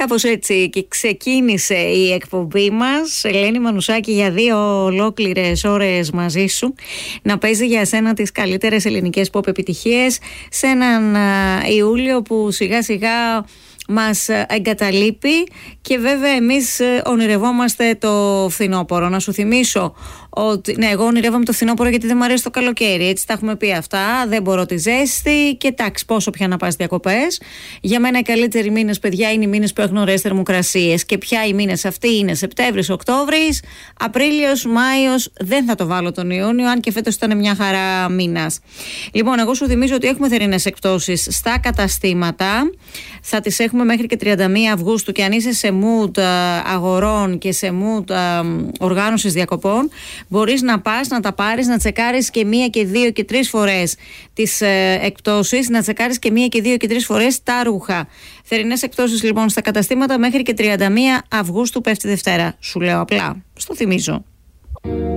Κάπως έτσι και ξεκίνησε η εκπομπή μας, Ελένη Μανουσάκη, για 2 ολόκληρες ώρες μαζί σου, να παίζει για εσένα τις καλύτερες ελληνικές pop επιτυχίες σε έναν Ιούλιο που σιγά σιγά μας εγκαταλείπει και βέβαια εμείς ονειρευόμαστε το φθινόπωρο. Να σου θυμίσω ότι ναι, εγώ ονειρεύομαι το φθινόπωρο γιατί δεν μου αρέσει το καλοκαίρι. Έτσι τα έχουμε πει αυτά. Δεν μπορώ τη ζέστη. Και εντάξει, πόσο πια να πας διακοπές. Για μένα οι καλύτεροι μήνες, παιδιά, είναι οι μήνες που έχουν ωραίες θερμοκρασίες. Και πια οι μήνες αυτοί είναι Σεπτέμβρης, Οκτώβρης, Απρίλιος, Μάιος. Δεν θα το βάλω τον Ιούνιο, αν και φέτος ήταν μια χαρά μήνας. Λοιπόν, εγώ σου θυμίζω ότι έχουμε θερινές εκπτώσεις στα καταστήματα. Θα τις έχουμε μέχρι και 31 Αυγούστου. Και αν είσαι σε mood αγορών και σε mood οργάνωσης διακοπών, μπορείς να πας, να τα πάρεις, να τσεκάρεις και 1 και 2 και 3 φορές τις εκπτώσεις, να τσεκάρεις και 1 και 2 και 3 φορές τα ρούχα. Θερινές εκπτώσεις λοιπόν στα καταστήματα μέχρι και 31 Αυγούστου, πέφτει Δευτέρα. Σου λέω απλά, στο θυμίζω.